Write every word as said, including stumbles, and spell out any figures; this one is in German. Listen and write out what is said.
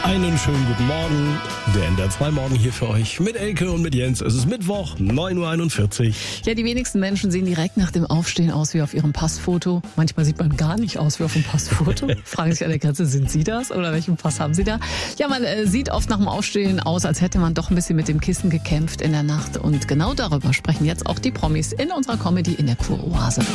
Einen schönen guten Morgen. Der N D R zwei Morgen hier für euch mit Elke und mit Jens. Es ist Mittwoch, neun Uhr einundvierzig. Ja, die wenigsten Menschen sehen direkt nach dem Aufstehen aus wie auf ihrem Passfoto. Manchmal sieht man gar nicht aus wie auf dem Passfoto. Fragen sich an der Grenze, sind Sie das oder welchen Pass haben Sie da? Ja, man äh, sieht oft nach dem Aufstehen aus, als hätte man doch ein bisschen mit dem Kissen gekämpft in der Nacht. Und genau darüber sprechen jetzt auch die Promis in unserer Comedy in der Kuroase.